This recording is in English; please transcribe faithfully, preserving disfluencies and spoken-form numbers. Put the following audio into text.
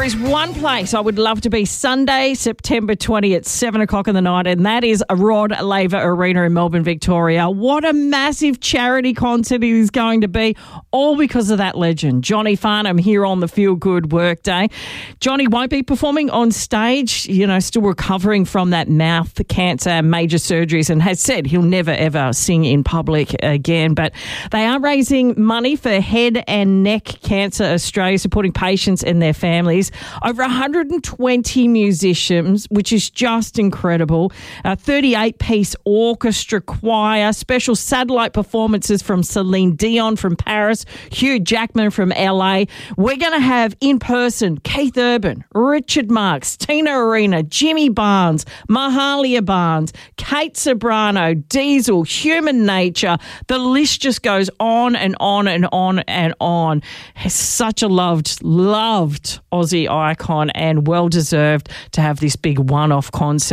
There is one place I would love to be Sunday, September twentieth at seven o'clock in the night, and that is Rod Laver Arena in Melbourne, Victoria. What a massive charity concert it is going to be, all because of that legend, Johnny Farnham, here on the Feel Good Workday. Johnny won't be performing on stage, you know, still recovering from that mouth cancer, major surgeries, and has said he'll never, ever sing in public again. But they are raising money for Head and Neck Cancer Australia, supporting patients and their families. Over one hundred twenty musicians, which is just incredible. A thirty-eight piece orchestra choir, special satellite performances from Celine Dion from Paris, Hugh Jackman from L A. We're going to have in person Keith Urban, Richard Marx, Tina Arena, Jimmy Barnes, Mahalia Barnes, Kate Sobrano, Diesel, Human Nature. The list just goes on and on and on and on. He's such a loved, loved Aussie icon, and well deserved to have this big one-off concert.